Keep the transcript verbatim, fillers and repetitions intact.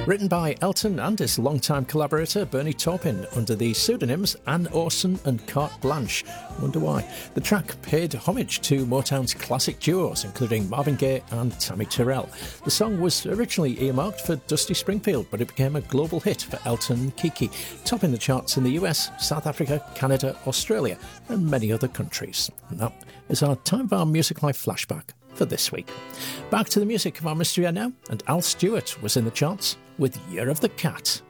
Written by Elton and his longtime collaborator Bernie Taupin under the pseudonyms Anne Orson and Carte Blanche. Wonder why. The track paid homage to Motown's classic duos, including Marvin Gaye and Tammy Terrell. The song was originally earmarked for Dusty Springfield, but it became a global hit for Elton and Kiki, topping the charts in the U S, South Africa, Canada, Australia, and many other countries. And that is our Time for our Music Life flashback for this week. Back to the music of our mystery now, and Al Stewart was in the charts with Year of the Cat.